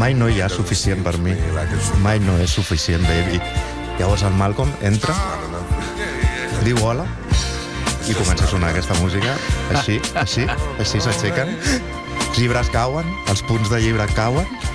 Mai no hi ha suficient per mi. Mai no és suficient, baby. Llavors el Malcolm entra, diu hola, i comença a sonar aquesta música. Així s'aixequen. Els llibres cauen, els punts de llibre cauen,